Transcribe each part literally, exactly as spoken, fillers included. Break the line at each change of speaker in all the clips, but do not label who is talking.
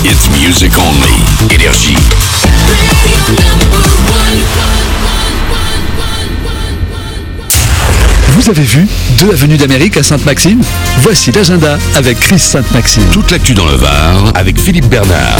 It's music only. Énergie.
Vous avez vu deux avenues d'Amérique à Sainte-Maxime? Voici l'agenda avec Chris Sainte-Maxime.
Toute l'actu dans le Var avec Philippe Bernard.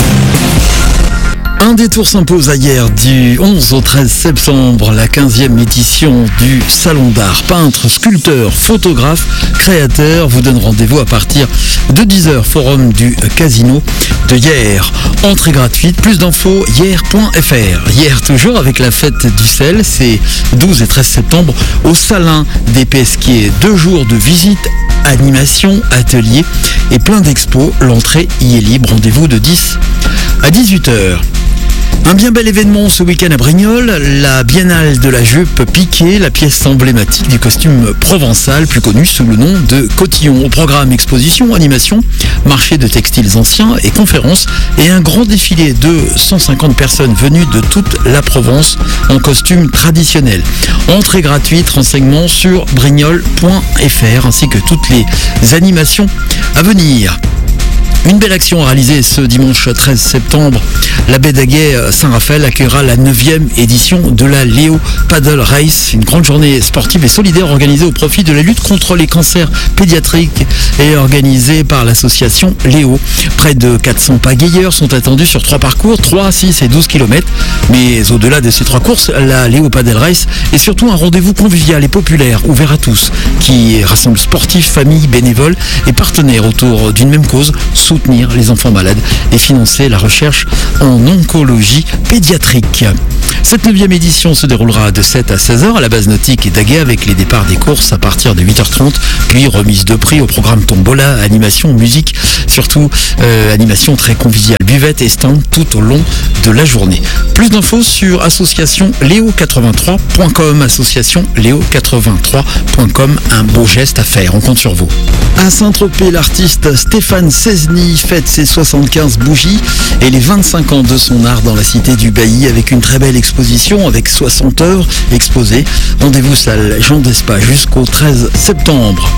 Un détour s'impose à hier du onze au treize septembre, la quinzième édition du Salon d'art. Peintres, sculpteurs, photographes, créateurs vous donnent rendez-vous à partir de dix heures, forum du Casino de Hyères. Entrée gratuite, plus d'infos hyères point f r. Hier toujours avec la fête du sel, c'est douze et treize septembre au Salin des Pesquiers. Deux jours de visite, animation, ateliers et plein d'expos. L'entrée y est libre, rendez-vous de dix à dix-huit heures. Un bien bel événement ce week-end à Brignoles, la Biennale de la jupe piquée, la pièce emblématique du costume provençal, plus connu sous le nom de cotillon. Au programme exposition, animation, marché de textiles anciens et conférences et un grand défilé de cent cinquante personnes venues de toute la Provence en costume traditionnel. Entrée gratuite, renseignements sur brignoles point f r ainsi que toutes les animations à venir. Une belle action réalisée ce dimanche treize septembre. La baie d'Aguet Saint-Raphaël accueillera la neuvième édition de la Léo Paddle Race, une grande journée sportive et solidaire organisée au profit de la lutte contre les cancers pédiatriques et organisée par l'association Léo. Près de quatre cents pagayeurs sont attendus sur trois parcours, trois, six et douze kilomètres. Mais au-delà de ces trois courses, la Léo Paddle Race est surtout un rendez-vous convivial et populaire, ouvert à tous, qui rassemble sportifs, familles, bénévoles et partenaires autour d'une même cause, soutenir les enfants malades et financer la recherche en oncologie pédiatrique. Cette neuvième édition se déroulera de sept à seize heures à la base nautique et d'Aguet avec les départs des courses à partir de huit heures trente, puis remise de prix au programme tombola, animation, musique, surtout euh, animation très conviviale, buvette et stand tout au long de la journée. Plus d'infos sur association léo quatre-vingt-trois point com, association léo quatre-vingt-trois point com, un beau geste à faire, on compte sur vous. À Saint-Tropez, l'artiste Stéphane Cesny fête ses soixante-quinze bougies et les vingt-cinq ans de son art dans la cité du Bailly avec une très belle exposition avec soixante œuvres exposées. Rendez-vous salle Jean Despas jusqu'au treize septembre.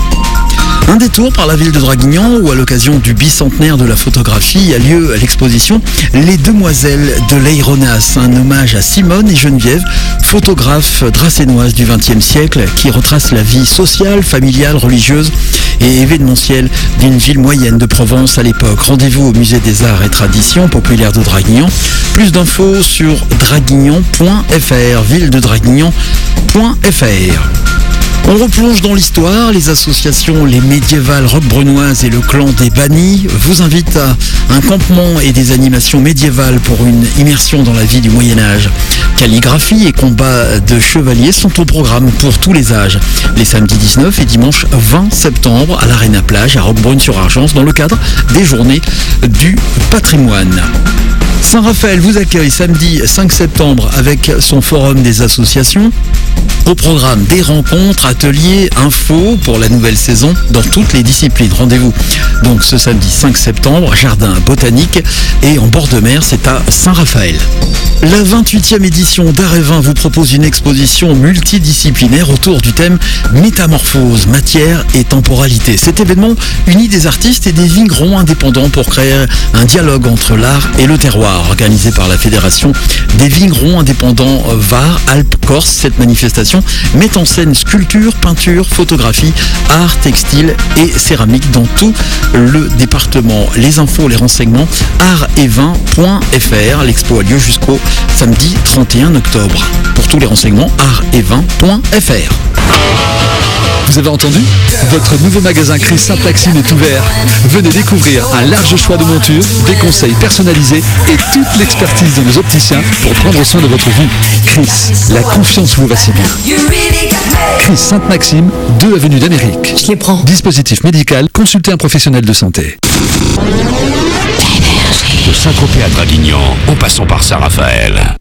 Un détour par la ville de Draguignan où à l'occasion du bicentenaire de la photographie a lieu l'exposition Les Demoiselles de l'Aéronace, un hommage à Simone et Geneviève, photographes dracénoises du vingtième siècle qui retracent la vie sociale, familiale, religieuse et événementielle d'une ville moyenne de Provence à l'époque. Rendez-vous au musée des arts et traditions populaires de Draguignan. Plus d'infos sur draguignan point f r, ville de draguignan point f r. On replonge dans l'histoire. Les associations Les Médiévales Roquebrunoises et le Clan des Bannis vous invitent à un campement et des animations médiévales pour une immersion dans la vie du Moyen-Âge. Calligraphie et combats de chevaliers sont au programme pour tous les âges. Les samedis dix-neuf et dimanche vingt septembre à l'Arena Plage à Roquebrune-sur-Argence dans le cadre des Journées du patrimoine. Saint-Raphaël vous accueille samedi cinq septembre avec son forum des associations. Au programme des rencontres, ateliers, infos pour la nouvelle saison dans toutes les disciplines. Rendez-vous donc ce samedi cinq septembre, jardin botanique et en bord de mer, c'est à Saint-Raphaël. La vingt-huitième édition d'Art et Vin vous propose une exposition multidisciplinaire autour du thème métamorphose, matière et temporalité. Cet événement unit des artistes et des vignerons indépendants pour créer un dialogue entre l'art et le terroir, organisé par la Fédération des vignerons indépendants Var, Alpes, Corse. Cette manifestation met en scène sculpture, peinture, photographie, art, textile et céramique dans tout le département. Les infos, les renseignements, art et vin point f r. L'expo a lieu jusqu'au samedi trente et un octobre. Pour tous les renseignements, art et vin point f r.
Vous avez entendu? Votre nouveau magasin Chris Sainte-Maxime est ouvert. Venez découvrir un large choix de montures, des conseils personnalisés et toute l'expertise de nos opticiens pour prendre soin de votre vue. Chris, la confiance vous va si bien. Chris Sainte-Maxime, deux avenue d'Amérique.
Je les prends.
Dispositif médical, consultez un professionnel de santé.
De Saint-Tropez à Draguignan, en passant par Saint-Raphaël.